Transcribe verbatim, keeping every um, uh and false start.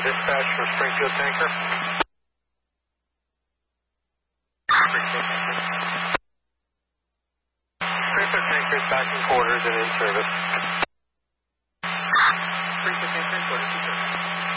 dispatch for Springfield Tanker. Springfield Tanker. Springfield Tanker is back in quarters and in service.